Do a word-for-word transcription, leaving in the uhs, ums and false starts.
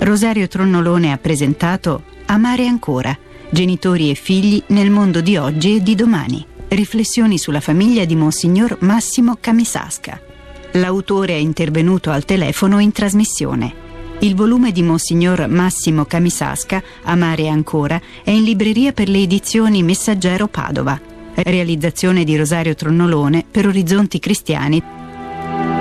Rosario Tronnolone ha presentato Amare ancora, genitori e figli nel mondo di oggi e di domani. Riflessioni sulla famiglia di Monsignor Massimo Camisasca. L'autore è intervenuto al telefono in trasmissione. Il volume di Monsignor Massimo Camisasca, Amare ancora, è in libreria per le edizioni Messaggero Padova. Realizzazione di Rosario Tronnolone per Orizzonti Cristiani.